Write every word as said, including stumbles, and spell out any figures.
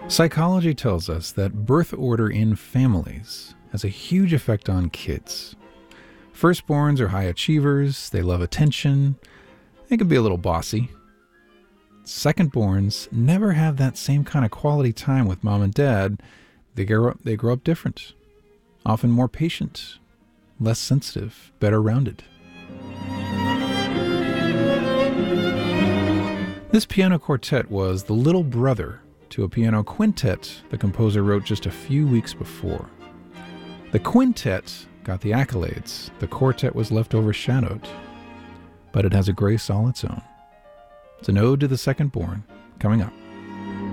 Psychology tells us that birth order in families has a huge effect on kids. Firstborns are high achievers, they love attention, they can be a little bossy. Secondborns never have that same kind of quality time with mom and dad. They grow up, they grow up different, often more patient, less sensitive, better rounded. This piano quartet was the little brother to a piano quintet the composer wrote just a few weeks before. The quintet got the accolades, the quartet was left overshadowed, but it has a grace all its own. It's an ode to the second born, coming up.